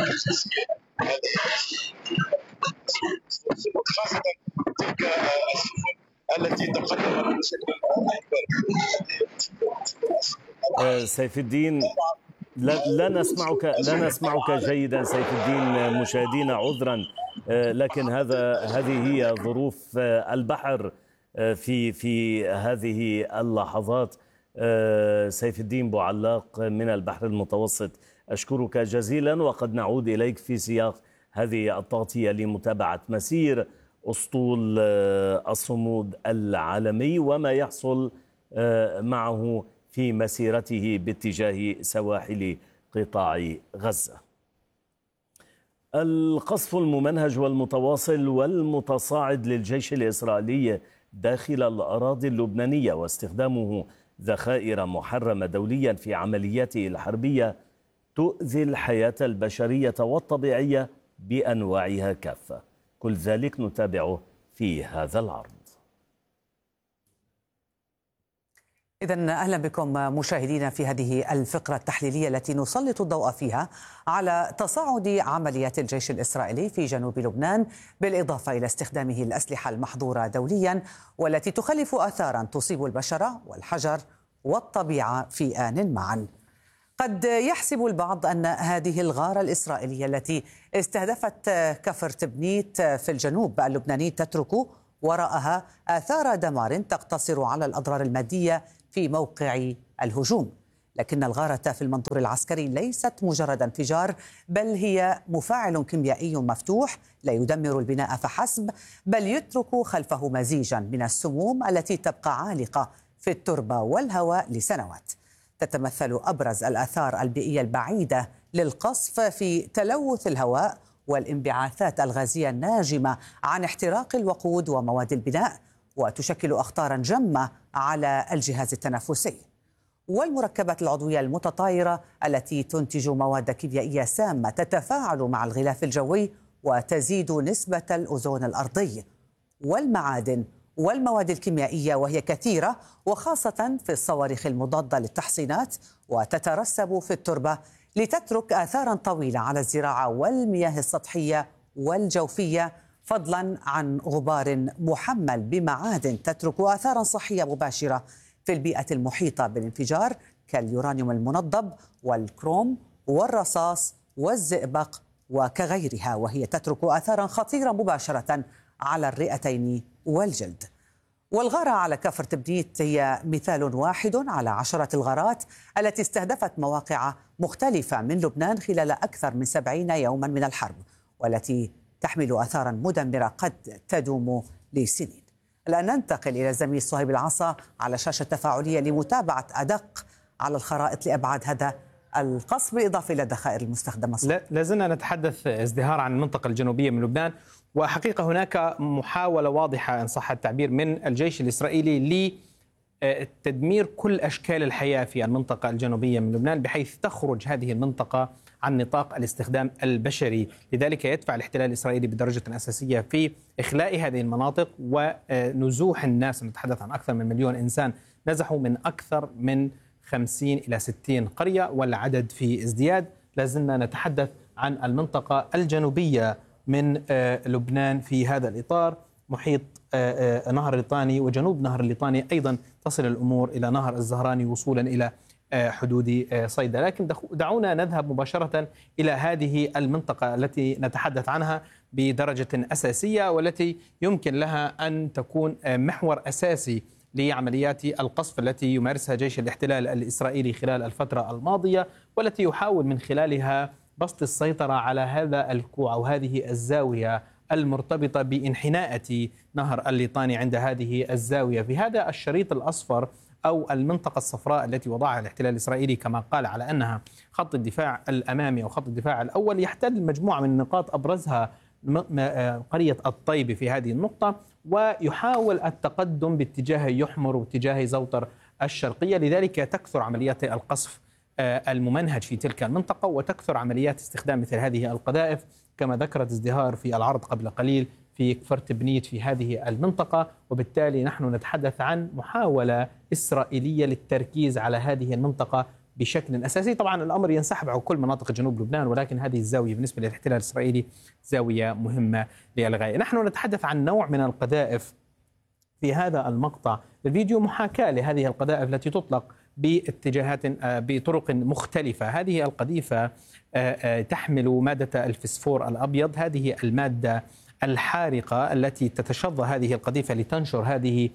خاصة تلك السفن التي تقدمت بشكل أكبر. سيف الدين، لا نسمعك جيدا سيف الدين. مشاهدينا عذرا، لكن هذه هي ظروف البحر في هذه اللحظات. سيف الدين بوعلاق من البحر المتوسط، أشكرك جزيلا، وقد نعود إليك في سياق هذه التغطية لمتابعة مسير أسطول الصمود العالمي وما يحصل معه في مسيرته باتجاه سواحل قطاع غزة. القصف الممنهج والمتواصل والمتصاعد للجيش الإسرائيلي داخل الأراضي اللبنانية واستخدامه ذخائر محرمة دوليا في عملياته الحربية تؤذي الحياة البشرية والطبيعية بأنواعها كافة. كل ذلك نتابعه في هذا العرض. إذن أهلا بكم مشاهدينا في هذه الفقرة التحليلية التي نسلط الضوء فيها على تصاعد عمليات الجيش الإسرائيلي في جنوب لبنان، بالإضافة إلى استخدامه الأسلحة المحظورة دوليا والتي تخلف آثارا تصيب البشر والحجر والطبيعة في آن معا. قد يحسب البعض أن هذه الغارة الإسرائيلية التي استهدفت كفر تبنيت في الجنوب اللبناني تترك وراءها آثار دمار تقتصر على الأضرار المادية في موقع الهجوم، لكن الغارة في المنظور العسكري ليست مجرد انفجار، بل هي مفاعل كيميائي مفتوح لا يدمر البناء فحسب، بل يترك خلفه مزيجا من السموم التي تبقى عالقة في التربة والهواء لسنوات. تتمثل أبرز الآثار البيئية البعيدة للقصف في تلوث الهواء والانبعاثات الغازية الناجمة عن احتراق الوقود ومواد البناء، وتشكل أخطارا جمة على الجهاز التنفسي. والمركبات العضوية المتطايرة التي تنتج مواد كيميائية سامة تتفاعل مع الغلاف الجوي وتزيد نسبة الأوزون الأرضي. والمعادن والمواد الكيميائية وهي كثيرة، وخاصة في الصواريخ المضادة للتحصينات، وتترسب في التربة لتترك آثارا طويلة على الزراعة والمياه السطحية والجوفية، فضلا عن غبار محمل بمعادن تترك آثارا صحية مباشرة في البيئة المحيطة بالانفجار كاليورانيوم المنضب والكروم والرصاص والزئبق وكغيرها، وهي تترك آثارا خطيرة مباشرة على الرئتين والجلد. والغارة على كفر تبنيت هي مثال واحد على عشرة الغارات التي استهدفت مواقع مختلفة من لبنان خلال أكثر من 70 يوما من الحرب، والتي تحمل آثارا مدمرة قد تدوم لسنين. الآن ننتقل إلى الزميل صهيب العصا على شاشة تفاعلية لمتابعة أدق على الخرائط لأبعاد هذا القصف، بالإضافة إلى الذخائر المستخدمة. لازلنا نتحدث ازدهار عن المنطقة الجنوبية من لبنان، وحقيقة هناك محاولة واضحة إن صح التعبير من الجيش الإسرائيلي لتدمير كل أشكال الحياة في المنطقة الجنوبية من لبنان، بحيث تخرج هذه المنطقة عن نطاق الاستخدام البشري. لذلك يدفع الاحتلال الإسرائيلي بدرجة أساسية في إخلاء هذه المناطق ونزوح الناس. نتحدث عن أكثر من 1,000,000 إنسان نزحوا من أكثر من 50 إلى 60 قرية، والعدد في ازدياد. لازلنا نتحدث عن المنطقة الجنوبية من لبنان في هذا الإطار، محيط نهر الليطاني وجنوب نهر الليطاني، أيضا تصل الأمور إلى نهر الزهراني وصولا إلى حدود صيدا. لكن دعونا نذهب مباشرة إلى هذه المنطقة التي نتحدث عنها بدرجة أساسية، والتي يمكن لها أن تكون محور أساسي لعمليات القصف التي يمارسها جيش الاحتلال الإسرائيلي خلال الفترة الماضية، والتي يحاول من خلالها بسط السيطرة على هذا الكوع أو هذه الزاوية المرتبطة بانحناءة نهر الليطاني عند هذه الزاوية. في هذا الشريط الأصفر أو المنطقة الصفراء التي وضعها الاحتلال الإسرائيلي كما قال على أنها خط الدفاع الأمامي أو خط الدفاع الأول، يحتل مجموعة من النقاط أبرزها قرية الطيب في هذه النقطة، ويحاول التقدم باتجاه يحمر واتجاه زوطر الشرقية. لذلك تكثر عمليات القصف الممنهج في تلك المنطقة، وتكثر عمليات استخدام مثل هذه القذائف كما ذكرت ازدهار في العرض قبل قليل في كفر تبنيت في هذه المنطقة. وبالتالي نحن نتحدث عن محاولة إسرائيلية للتركيز على هذه المنطقة بشكل أساسي. طبعا الأمر ينسحب على كل مناطق جنوب لبنان، ولكن هذه الزاوية بالنسبة للاحتلال الإسرائيلي زاوية مهمة للغاية. نحن نتحدث عن نوع من القذائف في هذا المقطع. الفيديو محاكاة لهذه القذائف التي تطلق باتجاهات بطرق مختلفة. هذه القذيفة تحمل مادة الفسفور الأبيض، هذه المادة الحارقة التي تتشظى هذه القذيفة لتنشر هذه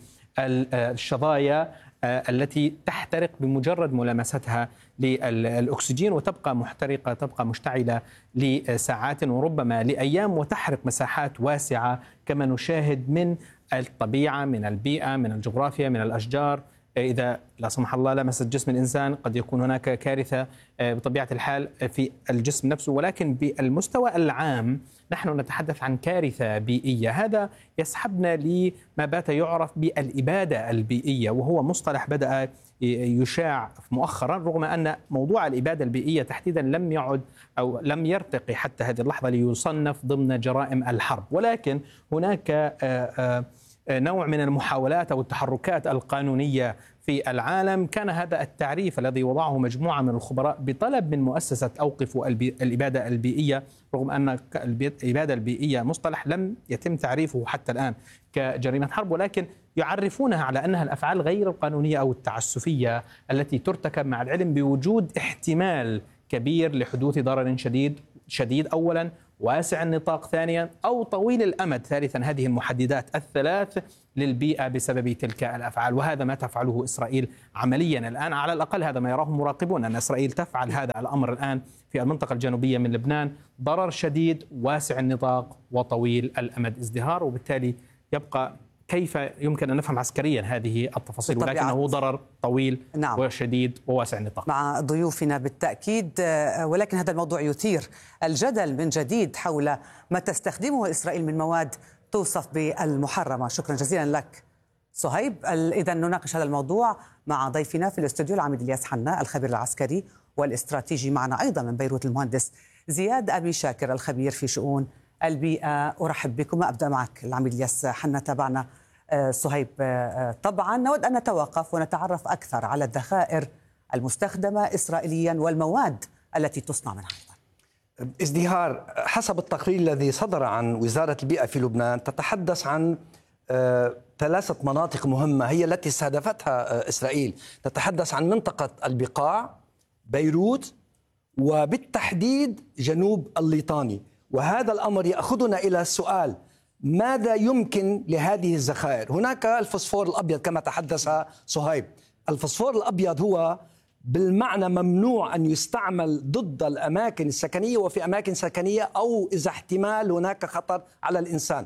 الشظايا التي تحترق بمجرد ملامستها للأكسجين، وتبقى محترقة، تبقى مشتعلة لساعات وربما لأيام، وتحرق مساحات واسعة كما نشاهد من الطبيعة، من البيئة، من الجغرافيا، من الأشجار. إذا لا سمح الله لمست جسم الإنسان قد يكون هناك كارثة بطبيعة الحال في الجسم نفسه، ولكن بالمستوى العام نحن نتحدث عن كارثة بيئية. هذا يسحبنا لما بات يعرف بالإبادة البيئية، وهو مصطلح بدأ يشاع مؤخرا، رغم أن موضوع الإبادة البيئية تحديدا لم يعد أو لم يرتقي حتى هذه اللحظة ليصنف ضمن جرائم الحرب. ولكن هناك نوع من المحاولات أو التحركات القانونية في العالم. كان هذا التعريف الذي وضعه مجموعة من الخبراء بطلب من مؤسسة أوقفوا الإبادة البيئية، رغم أن الإبادة البيئية مصطلح لم يتم تعريفه حتى الآن كجريمة حرب، ولكن يعرفونها على أنها الأفعال غير القانونية أو التعسفية التي ترتكب مع العلم بوجود احتمال كبير لحدوث ضرر شديد أولا، واسع النطاق ثانيا، أو طويل الأمد ثالثا. هذه المحددات الثلاث للبيئة بسبب تلك الأفعال، وهذا ما تفعله إسرائيل عمليا الآن. على الأقل هذا ما يراه مراقبون، أن إسرائيل تفعل هذا الأمر الآن في المنطقة الجنوبية من لبنان، ضرر شديد واسع النطاق وطويل الأمد ازدهار. وبالتالي يبقى كيف يمكن أن نفهم عسكريا هذه التفاصيل، ولكنه ضرر طويل نعم. وشديد وواسع النطاق. مع ضيوفنا بالتأكيد، ولكن هذا الموضوع يثير الجدل من جديد حول ما تستخدمه إسرائيل من مواد توصف بالمحرمة. شكرا جزيلا لك صهيب. إذا نناقش هذا الموضوع مع ضيفنا في الاستوديو العميد إلياس حنا الخبير العسكري والاستراتيجي، معنا أيضا من بيروت المهندس زياد أبي شاكر الخبير في شؤون البيئة. أرحب بكم. أبدأ معك العميد إلياس حنا. تابعنا صهيب. طبعا نود أن نتوقف ونتعرف أكثر على الذخائر المستخدمة إسرائيليا والمواد التي تصنع منها. ازدهار حسب التقرير الذي صدر عن وزارة البيئة في لبنان تتحدث عن ثلاثة مناطق مهمة هي التي استهدفتها إسرائيل. تتحدث عن منطقة البقاع، بيروت، وبالتحديد جنوب الليطاني. وهذا الأمر يأخذنا إلى السؤال: ماذا يمكن لهذه الذخائر؟ هناك الفوسفور الأبيض كما تحدث صهيب. الفوسفور الأبيض هو بالمعنى ممنوع أن يستعمل ضد الأماكن السكنية وفي أماكن سكنية، أو إذا احتمال هناك خطر على الإنسان.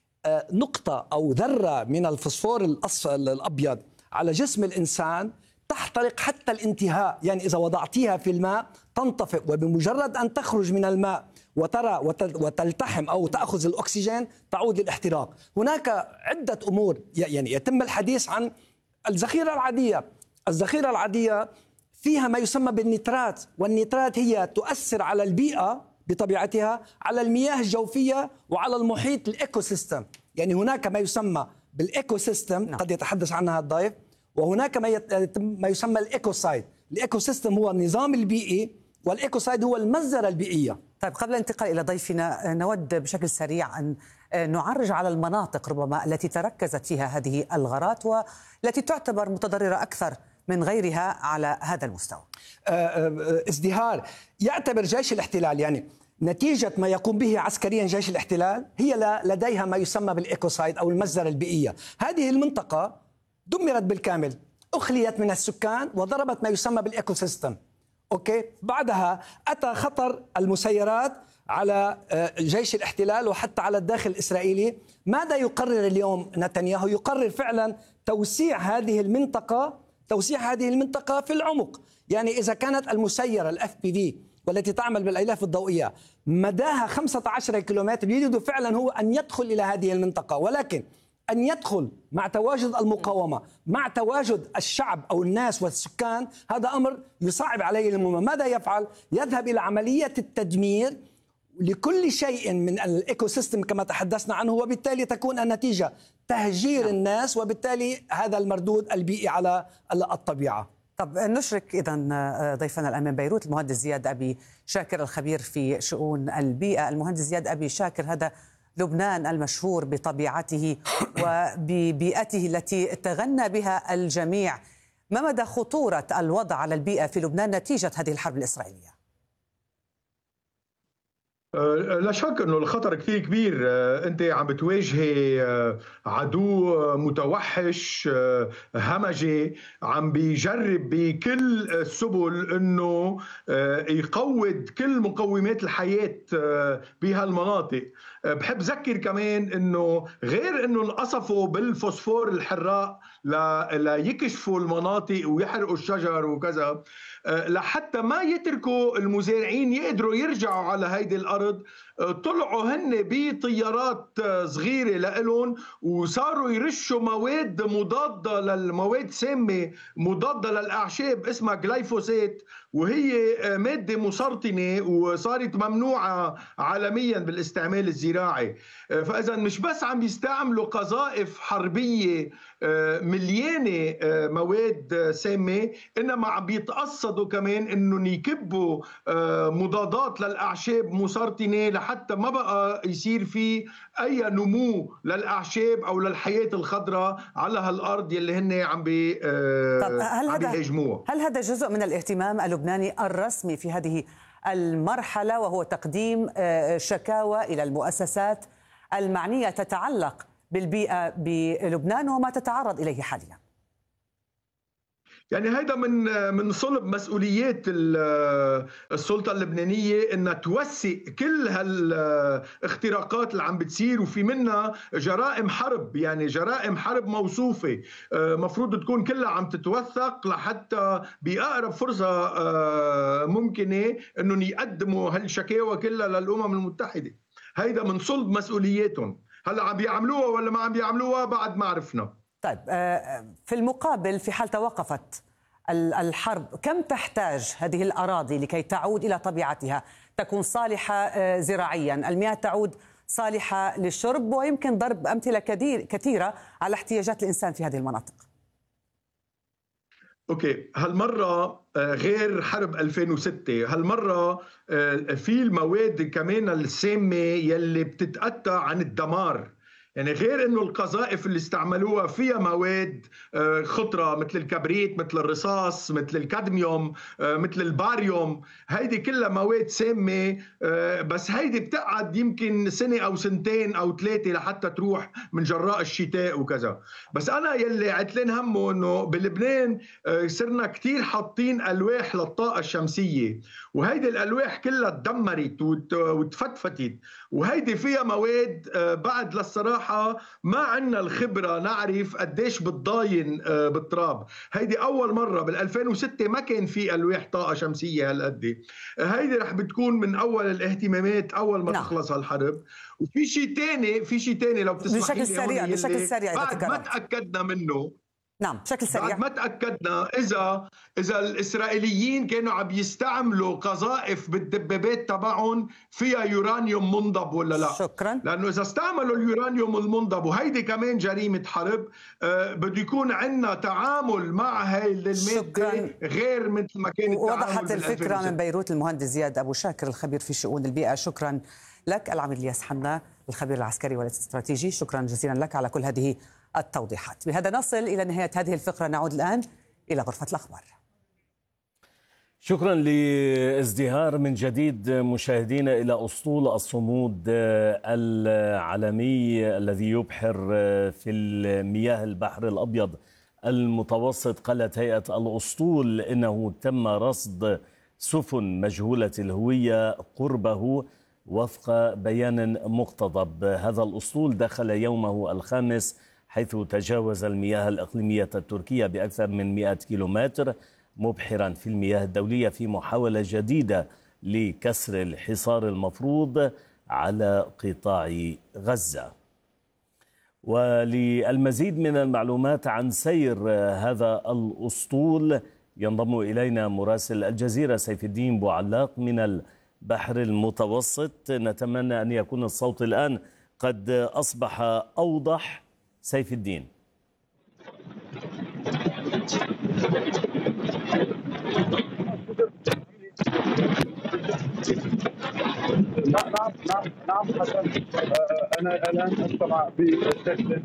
نقطة أو ذرة من الفوسفور الأبيض على جسم الإنسان تحترق حتى الانتهاء، يعني إذا وضعتيها في الماء تنطفئ، وبمجرد أن تخرج من الماء وتلتحم أو تأخذ الأكسجين تعود للاحتراق. هناك عدة أمور، يعني يتم الحديث عن الذخيرة العادية. الذخيرة العادية فيها ما يسمى بالنيترات، والنيترات هي تؤثر على البيئة بطبيعتها، على المياه الجوفية وعلى المحيط الإيكو سيستم. يعني هناك ما يسمى بالإيكو سيستم قد يتحدث عنها الضيف، وهناك ما يسمى الإيكوسايد. الإيكو سيستم هو النظام البيئي، والإيكوسايد هو المزرعة البيئية. طيب، قبل الانتقال إلى ضيفنا نود بشكل سريع أن نعرج على المناطق ربما التي تركزت فيها هذه الغارات والتي تعتبر متضررة أكثر من غيرها على هذا المستوى. ازدهار يعتبر جيش الاحتلال، يعني نتيجة ما يقوم به عسكريا جيش الاحتلال، هي لديها ما يسمى بالإيكوسايد أو المزرعة البيئية. هذه المنطقة دمرت بالكامل، أخليت من السكان وضربت ما يسمى بالإيكو سيستم. أوكي، بعدها أتى خطر المسيرات على جيش الاحتلال وحتى على الداخل الإسرائيلي. ماذا يقرر اليوم نتنياهو؟ يقرر فعلا توسيع هذه المنطقة في العمق. يعني إذا كانت المسيرة الFPV والتي تعمل بالأيلاف الضوئية مداها 15 كيلومتر، يريد فعلا هو أن يدخل إلى هذه المنطقة، ولكن أن يدخل مع تواجد المقاومة، مع تواجد الشعب أو الناس والسكان، هذا أمر يصعب عليه المهمة. ماذا يفعل؟ يذهب إلى عملية التدمير لكل شيء من الإيكو سيستم كما تحدثنا عنه، وبالتالي تكون النتيجة تهجير الناس، وبالتالي هذا المردود البيئي على الطبيعة. طب نشرك إذا ضيفنا الآن من بيروت المهندس زياد أبي شاكر الخبير في شؤون البيئة. المهندس زياد أبي شاكر، هذا لبنان المشهور بطبيعته وببيئته التي تغنى بها الجميع، ما مدى خطورة الوضع على البيئة في لبنان نتيجة هذه الحرب الإسرائيلية؟ لا شك انه الخطر كثير كبير. انت عم بتواجهي عدو متوحش همجي عم بيجرب بكل السبل انه يقوض كل مقومات الحياة بهالمناطق. بحب ذكر كمان انه غير انه انقصفوا بالفوسفور الحراق ليكشفوا المناطق ويحرقوا الشجر وكذا، لحتى ما يتركوا المزارعين يقدروا يرجعوا على هيدي الأرض، طلعوا هن بطيارات صغيرة لإلهم وصاروا يرشوا مواد مضادة للمواد سامة مضادة للأعشاب اسمها جلايفوسات، وهي مادة مسرطنة وصارت ممنوعة عالميا بالاستعمال الزراعي. فإذا مش بس عم بيستعملوا قذائف حربية مليانة مواد سامة، إنما عم بيتقصدوا كمان إنهم يكبوا مضادات للأعشاب مسرطنة لحتى ما بقى يصير في أي نمو للأعشاب أو للحياة الخضراء على هالأرض يلي هن عم بيهاجموها. هل هذا جزء من الاهتمام اللبناني الرسمي في هذه المرحلة، وهو تقديم شكاوى إلى المؤسسات المعنية تتعلق بالبيئة بلبنان وما تتعرض إليه حاليا؟ يعني هيدا من صلب مسؤوليات السلطة اللبنانية انها توثق كل هالاختراقات اللي عم بتصير، وفي منها جرائم حرب، يعني جرائم حرب موصوفة مفروض تكون كلها عم تتوثق لحتى بأقرب فرصة ممكنة انهم يقدموا هالشكاوى كلها للأمم المتحدة. هيدا من صلب مسؤولياتهم. هلا عم بيعملوها ولا ما عم بيعملوها بعد ما عرفنا. طيب، في المقابل في حال توقفت الحرب، كم تحتاج هذه الأراضي لكي تعود إلى طبيعتها، تكون صالحة زراعيا، المياه تعود صالحة للشرب، ويمكن ضرب أمثلة كثيرة على احتياجات الإنسان في هذه المناطق؟ اوكي، هالمرة غير حرب 2006، هالمرة في المواد كمان السامة يلي بتتأتى عن الدمار. يعني غير انه القذائف اللي استعملوها فيها مواد خطرة مثل الكبريت، مثل الرصاص، مثل الكادميوم، مثل الباريوم، هيدي كلها مواد سامة، بس هيدي بتقعد يمكن سنة او سنتين او ثلاثة لحتى تروح من جراء الشتاء وكذا. بس انا يلي عتلين همه انه بلبنان صرنا كتير حاطين الواح للطاقة الشمسية، وهيدي الالواح كلها تدمرت وتفتفتت، وهيدي فيها مواد بعد للصراحة ما عندنا الخبرة نعرف قديش بتضاين بالتراب. هيدي أول مرة، بال2006 ما كان في ألواح طاقة شمسية هالقد. هيدي رح بتكون من أول الاهتمامات أول ما تخلص هالحرب. وفي شيء تاني لو بتسمح لي بشكل سريع بعد ما تأكدنا منه. نعم، بشكل سريع. بعد ما تأكدنا إذا الإسرائيليين كانوا عم يستعملوا قذائف بالدبابات تبعهم فيها يورانيوم منضب ولا لا. شكرا. لأنه إذا استعملوا اليورانيوم المنضب، وهيدي كمان جريمة حرب، بده يكون عندنا تعامل مع هاي المادة غير مثل ما كان التعامل. وضحت الفكرة من بيروت المهندس زياد أبو شاكر الخبير في شؤون البيئة. شكرا لك. العميد الياس حنا الخبير العسكري والاستراتيجي، شكرا جزيلا لك على كل هذه التوضيحات. بهذا نصل إلى نهاية هذه الفقرة. نعود الآن إلى غرفة الأخبار. شكرا لازدهار من جديد مشاهدينا إلى أسطول الصمود العالمي الذي يبحر في المياه البحر الأبيض المتوسط. قالت هيئة الأسطول إنه تم رصد سفن مجهولة الهوية قربه وفق بيان مقتضب. هذا الأسطول دخل يومه الخامس حيث تجاوز المياه الإقليمية التركية بأكثر من 100 كيلومتر مبحرا في المياه الدولية في محاولة جديدة لكسر الحصار المفروض على قطاع غزة. وللمزيد من المعلومات عن سير هذا الأسطول ينضم إلينا مراسل الجزيرة سيف الدين بوعلاق من البحر المتوسط. نتمنى أن يكون الصوت الآن قد أصبح أوضح. سيف الدين. نعم حسن. انا الان استمع بشكل جيد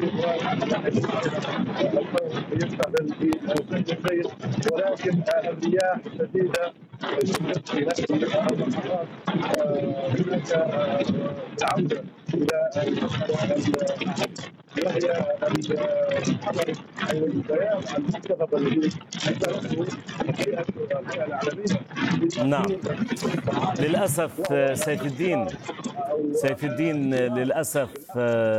يستقبل بشكل جيد، ولكن الرياح شديده في هذه اللحظات. هناك العوده الى وهي الحضر او البيان المحتفظ الذي نشرته الهيئه العالميه. نعم للأسف سيف الدين للأسف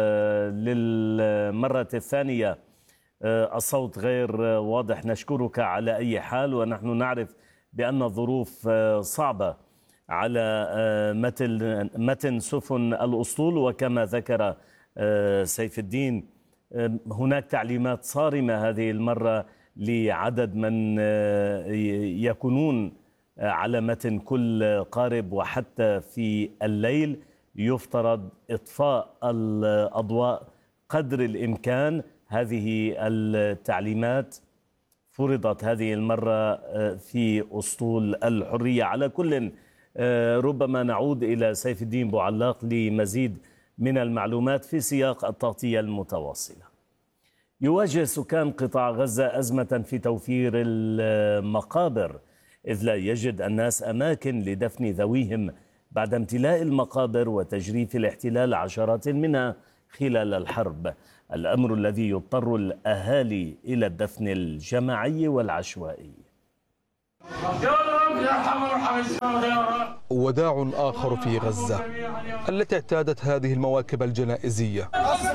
للمرة الثانية الصوت غير واضح. نشكرك على أي حال، ونحن نعرف بأن الظروف صعبة على متن سفن الأسطول، وكما ذكر سيف الدين هناك تعليمات صارمة هذه المرة لعدد من يكونون على متن كل قارب، وحتى في الليل يفترض إطفاء الأضواء قدر الإمكان. هذه التعليمات فرضت هذه المرة في أسطول الحرية. على كل ربما نعود إلى سيف الدين بوعلاق لمزيد من المعلومات في سياق التغطية المتواصلة. يواجه سكان قطاع غزة أزمة في توفير المقابر، إذ لا يجد الناس أماكن لدفن ذويهم بعد امتلاء المقابر وتجريف الاحتلال عشرات منها خلال الحرب، الأمر الذي يضطر الأهالي إلى الدفن الجماعي والعشوائي. وداع آخر في غزة التي اعتادت هذه المواكب الجنائزية.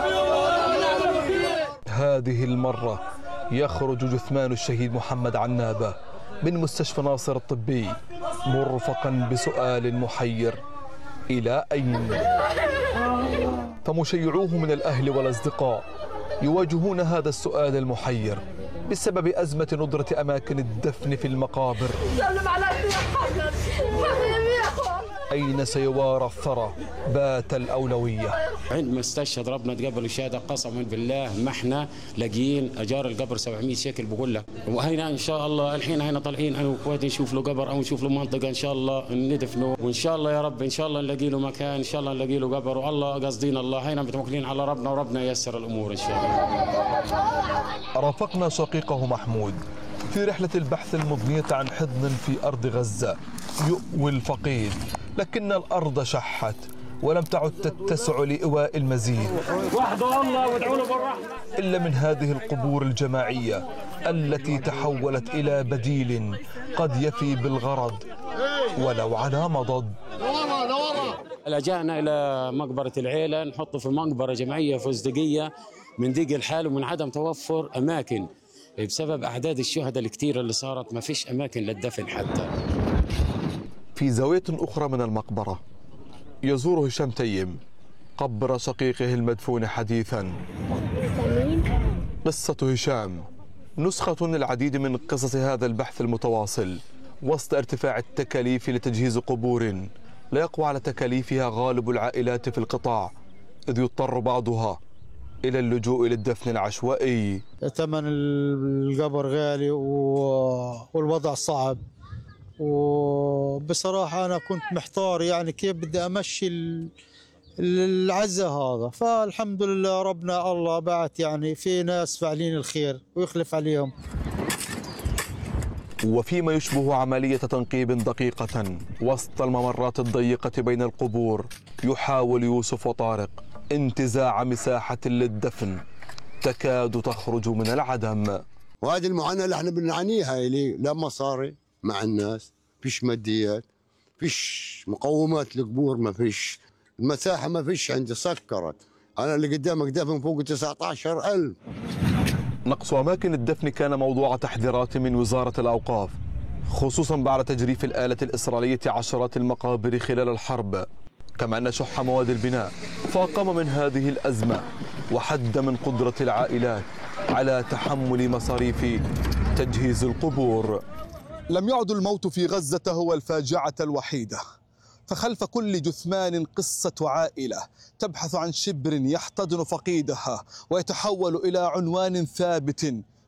هذه المرة يخرج جثمان الشهيد محمد عنابة من مستشفى ناصر الطبي مرفقا بسؤال محير: إلى أين؟ فمشيعوه من الأهل والأصدقاء يواجهون هذا السؤال المحير بسبب أزمة ندرة أماكن الدفن في المقابر. أين سيوارى الثرى بات الأولوية؟ عندما استشهد ربنا تقبل الشهادة قسما بالله ما احنا لاقيين أجار القبر 700 شيكل بقول لك. وهنا إن شاء الله الحين هنا طالعين أنا وأخواتي نشوف له قبر أو نشوف له منطقة إن شاء الله ندفنه، وإن شاء الله يا رب إن شاء الله نلاقي له مكان، إن شاء الله نلاقي له قبر، والله قصدينا الله هنا متوكلين على ربنا وربنا ييسر الأمور إن شاء الله. رافقنا شقيقه محمود في رحلة البحث المضنية عن حضن في أرض غزة يؤوي الفقيد، لكن الأرض شحت ولم تعد تتسع لإواء المزيد إلا من هذه القبور الجماعية التي تحولت إلى بديل قد يفي بالغرض ولو على مضض. لجأنا إلى مقبرة العيلة نحطه في مقبرة جماعية فزدقية من ضيق الحال ومن عدم توفر أماكن بسبب أعداد الشهداء الكثيرة اللي صارت، ما فيش أماكن للدفن حتى. في زاوية أخرى من المقبرة يزور هشام تيم قبر شقيقه المدفون حديثا. قصة هشام نسخة للعديد من قصص هذا البحث المتواصل وسط ارتفاع التكاليف لتجهيز قبور لا يقوى على تكاليفها غالب العائلات في القطاع، إذ يضطر بعضها إلى اللجوء للدفن العشوائي. ثمن القبر غالي والوضع صعب، وبصراحة أنا كنت محتار يعني كيف بدي أمشي العزة هذا، فالحمد لله ربنا الله بعت يعني في ناس فاعلين الخير ويخلف عليهم. وفيما يشبه عملية تنقيب دقيقة وسط الممرات الضيقة بين القبور، يحاول يوسف وطارق انتزاع مساحة للدفن تكاد تخرج من العدم. وهذه المعاناة اللي احنا بنعانيها اللي لا مصاري مع الناس، فيش ماديات، فيش مقومات للقبور، ما فيش المساحة، ما فيش عندي سكرت. أنا اللي قدامك دفن فوق 19,000. نقص أماكن الدفن كان موضوع تحذيرات من وزارة الأوقاف، خصوصا بعد تجريف الآلة الإسرائيلية عشرات المقابر خلال الحرب، كما أن شح مواد البناء فاقم من هذه الأزمة وحد من قدرة العائلات على تحمل مصاريف تجهيز القبور. لم يعد الموت في غزة هو الفاجعة الوحيدة، فخلف كل جثمان قصة عائلة تبحث عن شبر يحتضن فقيدها ويتحول إلى عنوان ثابت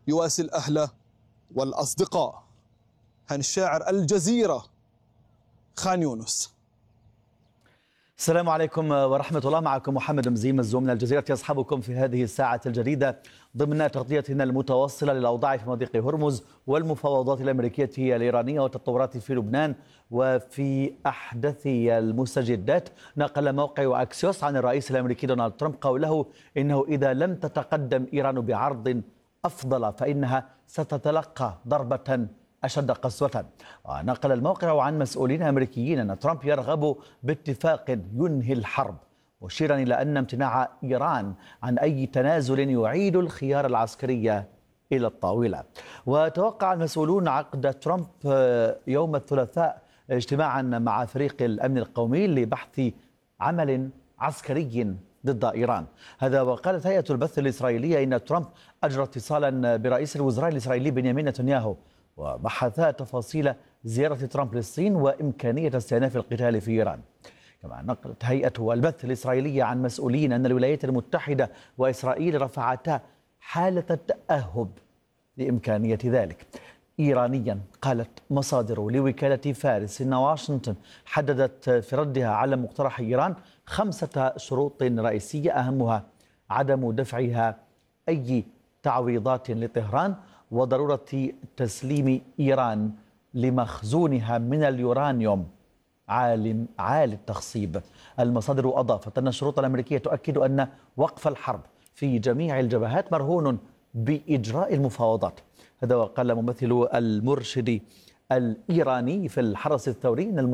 يواسي الأهل والأصدقاء. هاني الشاعر، الجزيرة، خان يونس. السلام عليكم ورحمة الله. معكم محمد مزيم الزوم من الجزيرة يصحبكم في هذه الساعة الجديدة ضمن تغطيتنا المتواصلة للأوضاع في مضيق هرمز والمفاوضات الأمريكية الإيرانية والتطورات في لبنان. وفي أحدث المستجدات، نقل موقع أكسيوس عن الرئيس الأمريكي دونالد ترامب قوله إنه إذا لم تتقدم إيران بعرض أفضل فإنها ستتلقى ضربة أشد قسوة. ونقل الموقع عن مسؤولين أمريكيين أن ترامب يرغب باتفاق ينهي الحرب، مشيرا إلى أن امتناع إيران عن أي تنازل يعيد الخيار العسكري إلى الطاولة. وتوقع المسؤولون عقد ترامب يوم الثلاثاء اجتماعا مع فريق الأمن القومي لبحث عمل عسكري ضد إيران. هذا وقالت هيئة البث الإسرائيلية إن ترامب أجرى اتصالا برئيس الوزراء الإسرائيلي بنيامين نتنياهو وبحثا تفاصيل زيارة ترامب للصين وإمكانية استئناف القتال في إيران. كما نقلت هيئة البث الإسرائيلية عن مسؤولين أن الولايات المتحدة وإسرائيل رفعتا حالة التأهب لإمكانية ذلك. إيرانيا، قالت مصادر لوكالة فارس أن واشنطن حددت في ردها على مقترح إيران 5 شروط رئيسية أهمها عدم دفعها أي تعويضات لطهران، وضرورة تسليم إيران لمخزونها من اليورانيوم عالي التخصيب. المصادر أضافت أن الشروط الأمريكية تؤكد أن وقف الحرب في جميع الجبهات مرهون بإجراء المفاوضات. هذا وقال ممثل المرشد الإيراني في الحرس الثوري